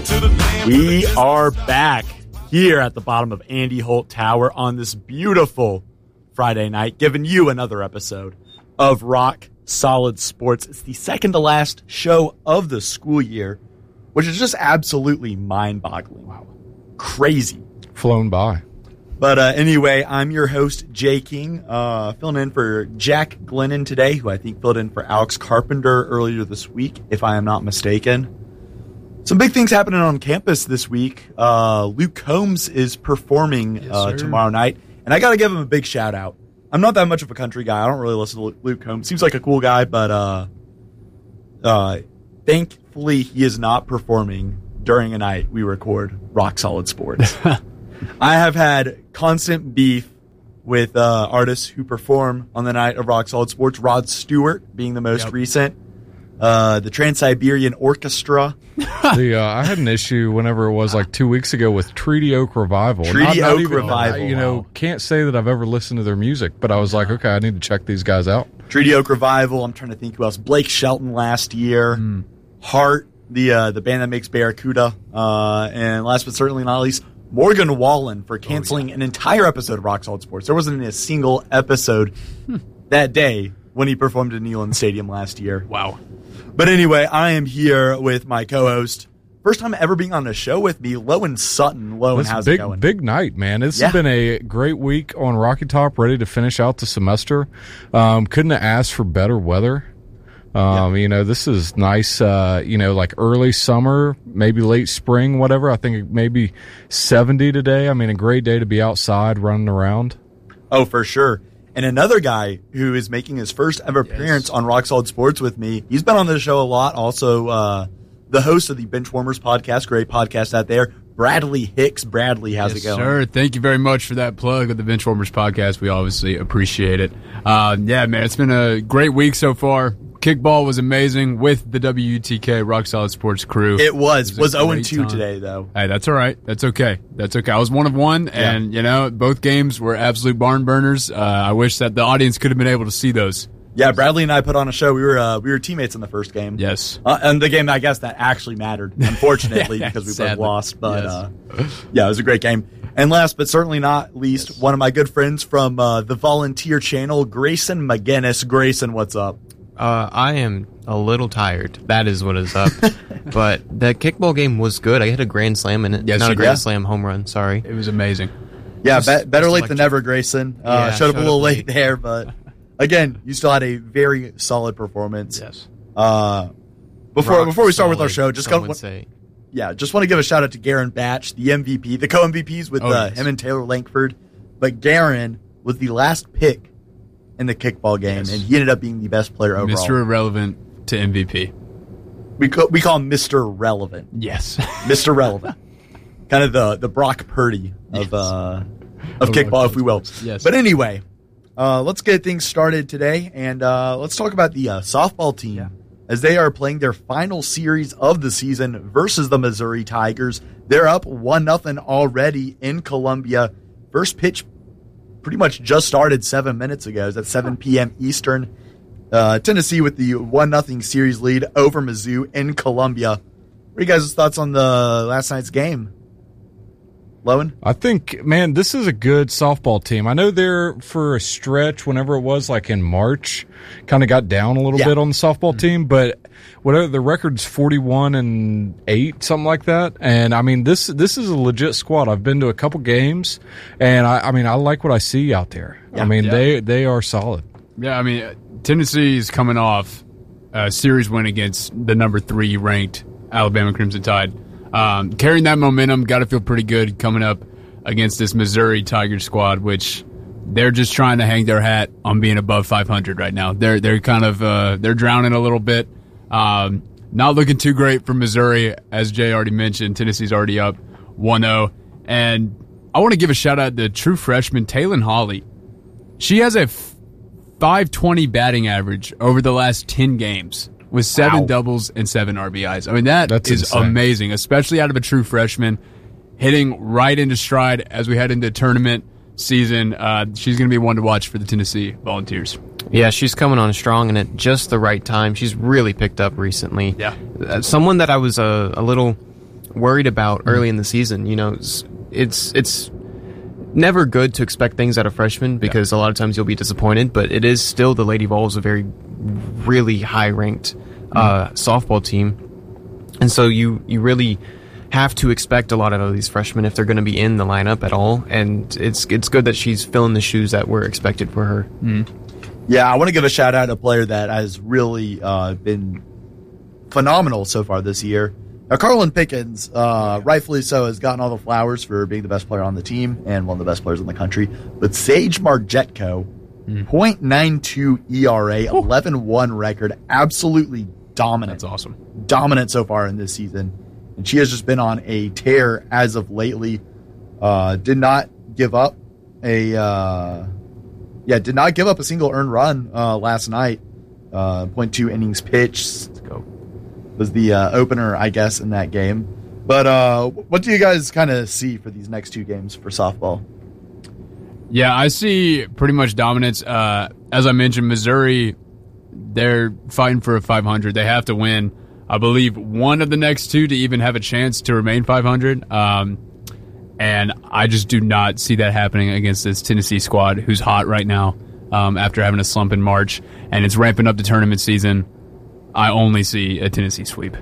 We are back here at the bottom of Andy Holt Tower on this beautiful Friday night, giving you another episode of Rock Solid Sports. It's the second to last show of the school year, which is just absolutely mind-boggling. Wow. Crazy. Flown by. But anyway, I'm your host, Jay King, filling in for Jack Glennon today, who I think filled in for Alex Carpenter earlier this week, if I am not mistaken. Some big things happening on campus this week. Luke Combs is performing tomorrow night, and I got to give him a big shout-out. I'm not that much of a country guy. I don't really listen to Luke Combs. Seems like a cool guy, but thankfully he is not performing during a night we record Rock Solid Sports. I have had constant beef with artists who perform on the night of Rock Solid Sports, Rod Stewart being the most recent, the Trans-Siberian Orchestra. I had an issue whenever it was like 2 weeks ago with Treaty Oak Revival. Treaty Oak Revival. Can't say that I've ever listened to their music, but I was like, okay, I need to check these guys out. Treaty Oak Revival. I'm trying to think who else. Blake Shelton last year. Heart, the band that makes Barracuda. And last but certainly not least, Morgan Wallen for canceling an entire episode of Rock Solid Sports. There wasn't a single episode that day when he performed at Neyland Stadium last year. Wow. But anyway, I am here with my co-host. First time ever being on a show with me, Lowen Sutton. Lowen, how's it going? Big night, man. This has been a great week on Rocky Top, ready to finish out the semester. Couldn't have asked for better weather. This is nice, like early summer, maybe late spring, whatever. I think maybe 70 today. I mean, a great day to be outside running around. Oh, for sure. And another guy who is making his first ever appearance on Rock Solid Sports with me. He's been on the show a lot. Also, the host of the Benchwarmers podcast, great podcast out there, Bradley Hicks. Bradley, how's it going? Sir, thank you very much for that plug of the Benchwarmers podcast. We obviously appreciate it. Man, it's been a great week so far. Kickball was amazing with the WUTK Rock Solid Sports crew. It was 0-2 today, though. Hey, that's all right. That's okay. I was 1 of 1, and, both games were absolute barn burners. I wish that the audience could have been able to see those. Yeah, Bradley and I put on a show. We were teammates in the first game. Yes. And the game, I guess, that actually mattered, unfortunately, because we both lost. But, it was a great game. And last but certainly not least, one of my good friends from the Volunteer channel, Grayson McGinnis. Grayson, what's up? I am a little tired. That is what is up. But the kickball game was good. I hit a grand slam in it. Yes, not a grand slam home run, sorry. It was amazing. Yeah, better late than never, Grayson. Showed up a little late there, but again, you still had a very solid performance. Yes. Before we start with our show, just want to give a shout out to Garen Batch, the MVP, the co-MVPs with him and Taylor Lankford. But Garen was the last pick in the kickball game, and he ended up being the best player overall. Mr. Irrelevant to MVP. We call him Mr. Relevant. Yes. Mr. Relevant. Kind of the Brock Purdy of kickball, if we will. Yes. But anyway, let's get things started today, and let's talk about the softball team as they are playing their final series of the season versus the Missouri Tigers. They're up 1-0 already in Columbia. First pitch pretty much just started 7 minutes ago. It's at 7 p.m. Eastern. Tennessee with the 1-0 series lead over Mizzou in Columbia. What are you guys' thoughts on the last night's game? Lowen? I think, man, this is a good softball team. I know they're, for a stretch, whenever it was like in March, kind of got down a little bit on the softball team, but whatever, the record's 41-8, something like that. And I mean, this is a legit squad. I've been to a couple games, and I like what I see out there. They are solid. Yeah, I mean, Tennessee's coming off a series win against the number 3 ranked Alabama Crimson Tide. Carrying that momentum, got to feel pretty good coming up against this Missouri Tigers squad, which they're just trying to hang their hat on being above 500 right now. They're kind of they're drowning a little bit. Not looking too great for Missouri, as Jay already mentioned. Tennessee's already up 1-0, and I want to give a shout out to true freshman Taylon Holly. She has a 520 batting average over the last 10 games. With 7 doubles and 7 RBIs. I mean, that's insane. Amazing, especially out of a true freshman, hitting right into stride as we head into tournament season. She's going to be one to watch for the Tennessee Volunteers. Yeah, she's coming on strong and at just the right time. She's really picked up recently. Yeah. Someone that I was a little worried about early in the season. You know, it's never good to expect things out of freshmen because a lot of times you'll be disappointed, but it is still the Lady Vols, a very really high ranked softball team, and so you really have to expect a lot of these freshmen if they're going to be in the lineup at all, and it's good that she's filling the shoes that were expected for her. Yeah, I want to give a shout out to a player that has really been phenomenal so far this year. Now, Carlin Pickens, rightfully so, has gotten all the flowers for being the best player on the team and one of the best players in the country. But Sage Margetko, 0.92 ERA, 11-1 record, absolutely dominant. That's awesome. Dominant so far in this season. And she has just been on a tear as of lately. Did not give up a single earned run last night. 0.2 innings pitched. Let's go. Was the opener, I guess, in that game. But what do you guys kind of see for these next two games for softball? Yeah, I see pretty much dominance. As I mentioned, Missouri, they're fighting for a 500. They have to win, I believe, one of the next two to even have a chance to remain 500. And I just do not see that happening against this Tennessee squad, who's hot right now after having a slump in March. And it's ramping up the tournament season. I only see a Tennessee sweep.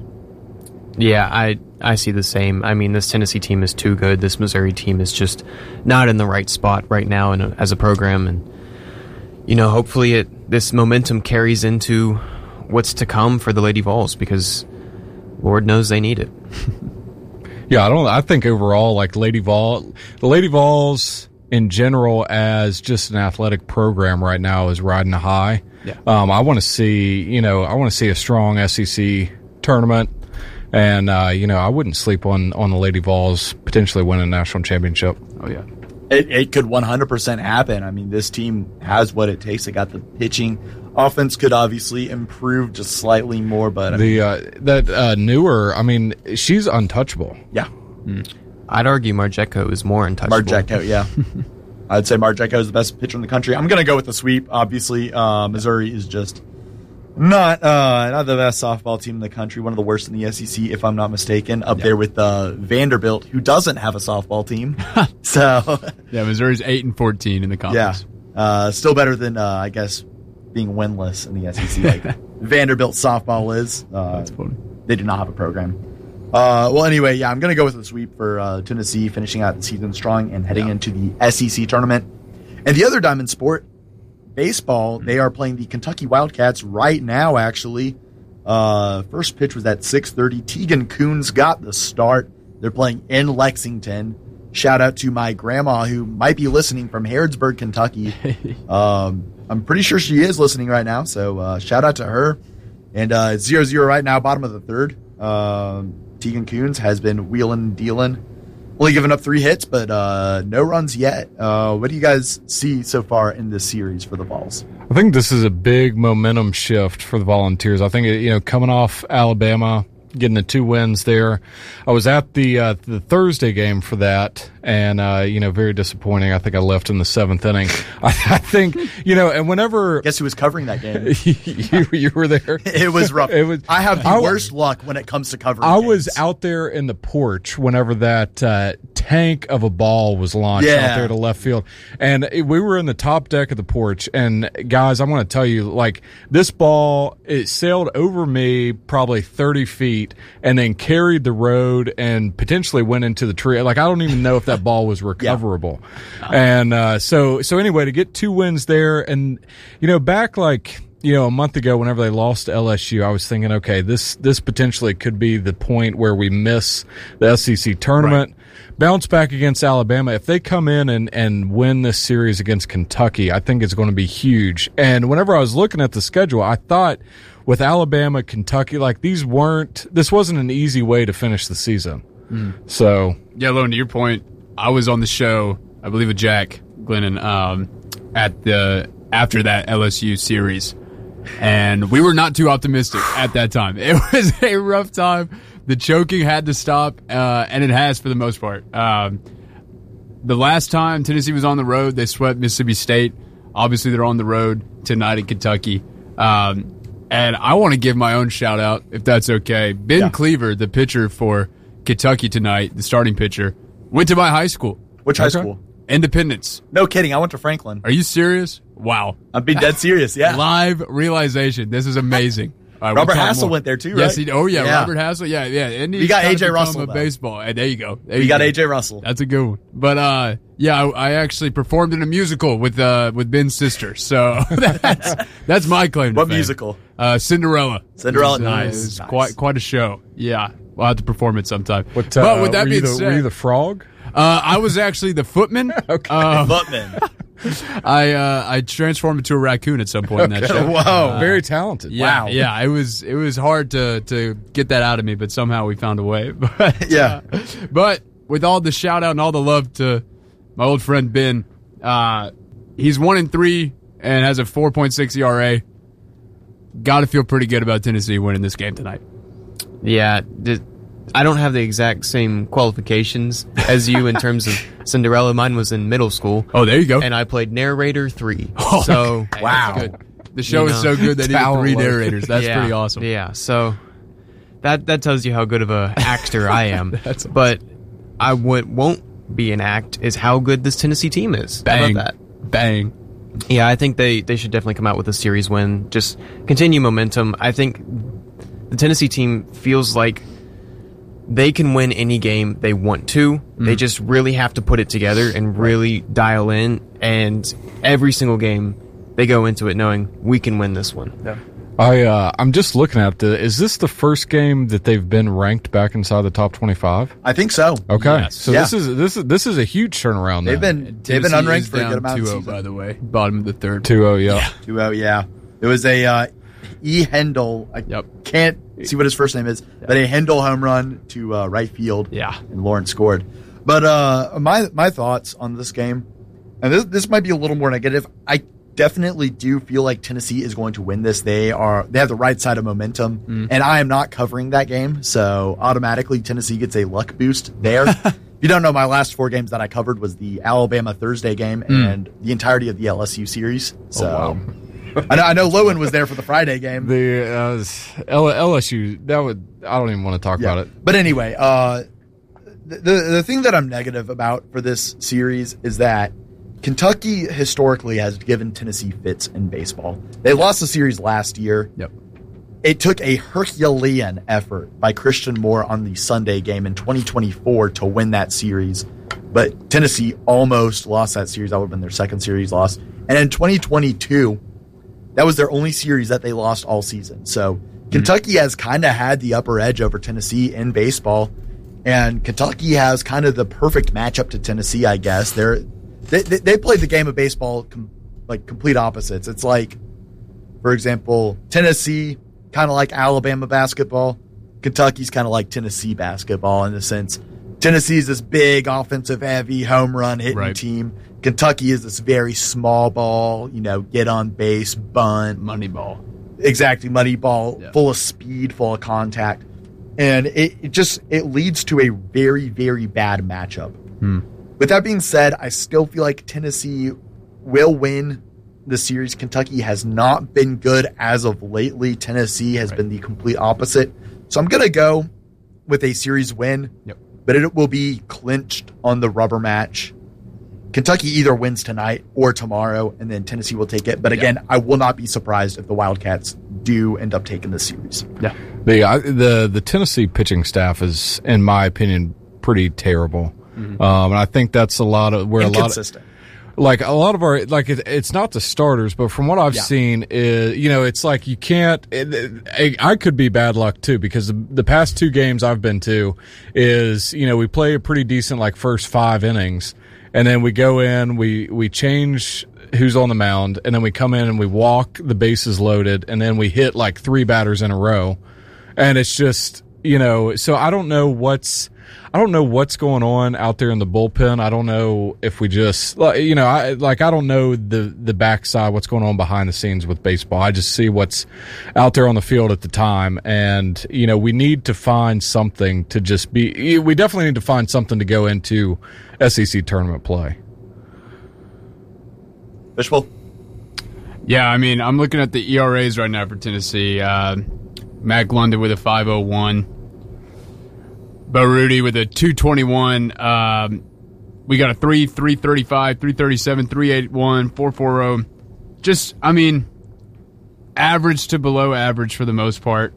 Yeah, I see the same. I mean, this Tennessee team is too good. This Missouri team is just not in the right spot right now as a program. And, you know, hopefully this momentum carries into what's to come for the Lady Vols, because Lord knows they need it. Yeah, I think overall, like the Lady Vols in general as just an athletic program right now is riding a high. Yeah. I want to see a strong SEC tournament, and I wouldn't sleep on the Lady Vols potentially winning a national championship. Oh yeah. It could 100% happen. I mean, this team has what it takes. They got the pitching. Offense could obviously improve just slightly more, but Newer, I mean, she's untouchable. Yeah. I'd argue Margetko is more untouchable. Margetko, yeah. I'd say Margetko is the best pitcher in the country. I'm going to go with the sweep. Obviously, Missouri is just not the best softball team in the country. One of the worst in the SEC, if I'm not mistaken. Up there with Vanderbilt, who doesn't have a softball team. So yeah, Missouri's 8-14 in the conference. Yeah, still better than I guess being winless in the SEC, like Vanderbilt softball is. That's funny. They do not have a program. Well, anyway, yeah, I'm going to go with the sweep for Tennessee, finishing out the season strong and heading into the SEC tournament. And the other diamond sport, baseball, they are playing the Kentucky Wildcats right now, actually. First pitch was at 6:30. Tegan Coons got the start. They're playing in Lexington. Shout out to my grandma, who might be listening from Harrodsburg, Kentucky. I'm pretty sure she is listening right now, so shout out to her. And it's 0-0 right now, bottom of the third. Tegan Coons has been wheeling and dealing. Only given up 3 hits, but no runs yet. What do you guys see so far in this series for the Vols? I think this is a big momentum shift for the Volunteers. I think, coming off Alabama, getting the 2 wins there. I was at the Thursday game for that, and very disappointing. I think I left in the 7th inning. I think, and whenever guess who was covering that game? you were there. It was rough. I have the worst luck when it comes to covering. I was out there in the porch whenever that tank of a ball was launched out there to left field, and we were in the top deck of the porch. And guys, I'm going to tell you, like, this ball, it sailed over me probably 30 feet and then carried the road and potentially went into the tree. Like, I don't even know if that ball was recoverable. And so anyway, to get 2 wins there, and back like a month ago, whenever they lost to LSU, I was thinking, okay, this potentially could be the point where we miss the SEC tournament. Right. Bounce back against Alabama. If they come in and win this series against Kentucky, I think it's going to be huge. And whenever I was looking at the schedule, I thought with Alabama, Kentucky, like this wasn't an easy way to finish the season. So yeah, Logan, to your point, I was on the show, I believe, with Jack Glennon after that LSU series, and we were not too optimistic at that time. It was a rough time. The choking had to stop, and it has for the most part. The last time Tennessee was on the road, they swept Mississippi State. Obviously, they're on the road tonight at Kentucky. And I want to give my own shout out, if that's okay. Ben Cleaver, the pitcher for Kentucky tonight, the starting pitcher, went to my high school. Which high school? Independence. No kidding. I went to Franklin. Are you serious? Wow. I'm being dead serious. Yeah. Live realization. This is amazing. All right, Robert we'll talk Hassel more. went there too, right? Yes, Robert Hassel. Yeah. And We got A.J. Russell, A though. baseball. And there you go. We got A.J. Russell. That's a good one. But I actually performed in a musical with Ben's sister. So that's my claim to What fame. musical? Cinderella. Cinderella, It was, nice. it was Nice. quite a show. Yeah, we'll have to perform it sometime. But with that were being you said, were you the frog? I was actually the footman. Okay. Buttman. I transformed into a raccoon at some point in that show. Whoa. Very talented. Yeah, Wow. yeah, it was hard to get that out of me, but somehow we found a way. But Yeah. but with all the shout out and all the love to my old friend Ben, he's 1-3 and has a 4.6 ERA. Got to feel pretty good about Tennessee winning this game tonight. Yeah, I don't have the exact same qualifications as you in terms of Cinderella. Mine was in middle school. Oh, there you go. And I played narrator 3. Oh, So Wow. That's good. The show You is know, so good they needed talent 3 load. narrators. That's yeah, pretty awesome. Yeah, so that tells you how good of a actor I am. That's awesome. But won't be an act is how good this Tennessee team is. How Bang. about that? Bang. Yeah, I think they should definitely come out with a series win. Just continue momentum. I think the Tennessee team feels like they can win any game they want to. They just really have to put it together and really dial in. And every single game, they go into it knowing we can win this one. Yeah. I'm just looking at is this the first game that they've been ranked back inside the top 25? I think so. Okay. Yes. So Yeah. this is a huge turnaround. They've then. been Tennessee unranked is for a down good amount of 2-0, season. by the way. Bottom of the third. 2-0, yeah. 2-0, yeah. It was a E. Hendel. I Yep. can't see what his first name is, but a Hendel home run to right field. Yeah. And Lawrence scored. But my thoughts on this game, and this might be a little more negative. I definitely do feel like Tennessee is going to win this. They have the right side of momentum, and I am not covering that game, so automatically Tennessee gets a luck boost there. If you don't know, my last 4 games that I covered was the Alabama Thursday game and the entirety of the LSU series. So I know Lowen was there for the Friday game. The LSU, I don't even want to talk about it. But anyway, the thing that I'm negative about for this series is that Kentucky historically has given Tennessee fits in baseball. They lost the series last year. Yep. It took a Herculean effort by Christian Moore on the Sunday game in 2024 to win that series. But Tennessee almost lost that series. That would have been their second series loss. And in 2022, that was their only series that they lost all season. So Kentucky has kind of had the upper edge over Tennessee in baseball. And Kentucky has kind of the perfect matchup to Tennessee, I guess. They played the game of baseball like complete opposites. It's like, for example, Tennessee, kind of like Alabama basketball. Kentucky's kind of like Tennessee basketball in the sense Tennessee's this big offensive heavy home run hitting team. Kentucky is this very small ball, get on base, bunt. Money ball. Exactly, money ball, full of speed, full of contact. And it leads to a very, very bad matchup. With that being said, I still feel like Tennessee will win the series. Kentucky has not been good as of lately. Tennessee has been the complete opposite. So I'm going to go with a series win, but it will be clinched on the rubber match. Kentucky either wins tonight or tomorrow, and then Tennessee will take it. But again, I will not be surprised if the Wildcats do end up taking this series. Yeah. The Tennessee pitching staff is, in my opinion, pretty terrible. And I think that's a lot of where Inconsistent. a lot of our it's not the starters, but from what I've seen is it's like you can't. I could be bad luck too because the past 2 games I've been to is we play a pretty decent first 5 innings, and then we go in we change who's on the mound, and then we come in and we walk the bases loaded, and then we hit 3 batters in a row, and it's just so I don't know what's going on out there in the bullpen. I don't know if we just, I don't know the backside, what's going on behind the scenes with baseball. I just see what's out there on the field at the time. And, we need to find something to just we definitely need to find something to go into SEC tournament play. Fishbowl? Yeah, I mean, I'm looking at the ERAs right now for Tennessee. Mac London with a 5.01. Bo Rudy with a 221. We got a 335, 337, 381, 440. Just, I mean, average to below average for the most part.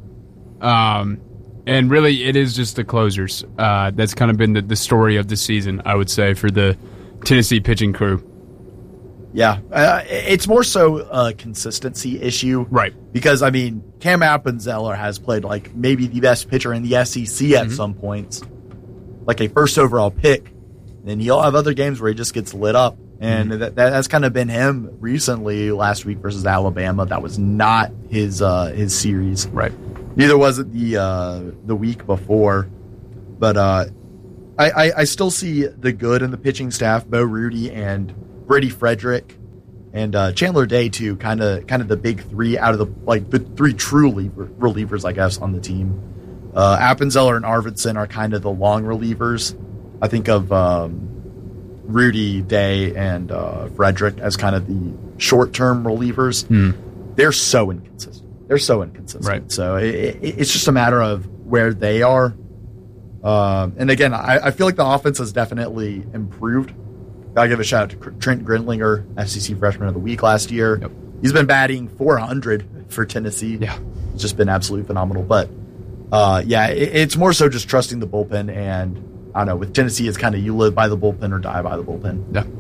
And really, it is just the closers. That's kind of been the story of the season, I would say, for the Tennessee pitching crew. Yeah, it's more so a consistency issue. Right. Because, I mean, Cam Appenzeller has played like maybe the best pitcher in the SEC at some points, like a first overall pick. And he'll have other games where he just gets lit up. And that's kind of been him recently. Last week versus Alabama, that was not his series. Right. Neither was it the week before. But I still see the good in the pitching staff. Bo Rudy and Brady Frederick and Chandler Day too. Kind of the big three out of the three true relievers, I guess, on the team. Appenzeller and Arvidsson are kind of the long relievers. I think of Rudy, Day, and Frederick as kind of the short-term relievers. They're so inconsistent. Right. So it's just a matter of where they are. And again, I feel like the offense has definitely improved. Gotta give a shout out to Trent Grindlinger, SEC Freshman of the Week last year. Yep. He's been batting .400 for Tennessee. Yeah. It's just been absolutely phenomenal. But it's more so just trusting the bullpen. And I don't know, with Tennessee, it's kind of you live by the bullpen or die by the bullpen. Yeah.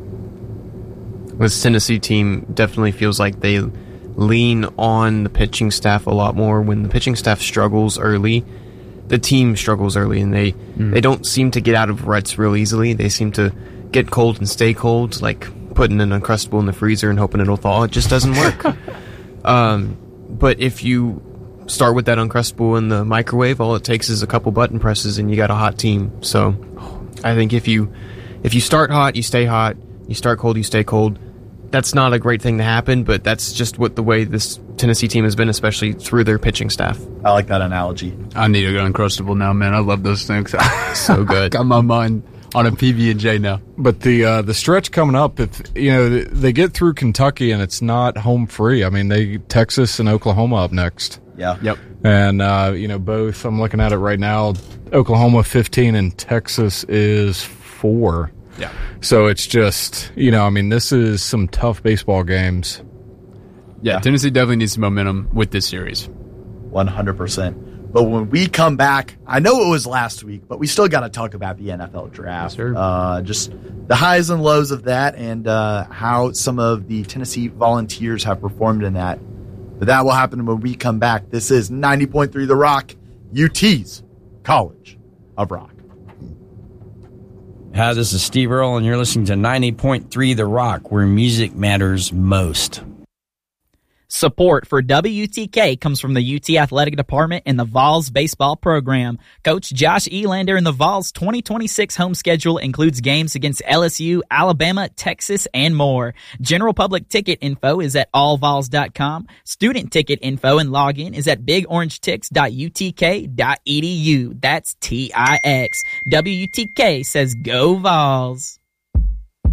This Tennessee team definitely feels like they lean on the pitching staff a lot more. When the pitching staff struggles early, the team struggles early, and they don't seem to get out of ruts real easily. They seem to get cold and stay cold, like putting an Uncrustable in the freezer and hoping it'll thaw. It just doesn't work. But if you start with that Uncrustable in the microwave, all it takes is a couple button presses and you got a hot team. So I think if you start hot, you stay hot. You start cold, you stay cold. That's not a great thing to happen, but that's just what the way this Tennessee team has been, especially through their pitching staff. I like that analogy. I need a Uncrustable now, man. I love those things. So good. Got my mind on a PB&J now. But the stretch coming up, if they get through Kentucky and it's not home free. I mean, they Texas and Oklahoma up next. Yeah. Yep. And both. I'm looking at it right now. Oklahoma 15 and Texas is 4. Yeah. So it's just this is some tough baseball games. Yeah. Tennessee definitely needs some momentum with this series. 100%. But when we come back, I know it was last week, but we still got to talk about the NFL draft. Yes, sir. Just the highs and lows of that and how some of the Tennessee Volunteers have performed in that. But that will happen when we come back. This is 90.3 The Rock, UT's College of Rock. Hi, this is Steve Earle, and you're listening to 90.3 The Rock, where music matters most. Support for WTK comes from the UT Athletic Department and the Vols baseball program. Coach Josh Elander and the Vols 2026 home schedule includes games against LSU, Alabama, Texas, and more. General public ticket info is at allvols.com. Student ticket info and login is at bigorangetics.utk.edu. That's TIX. WTK says go Vols.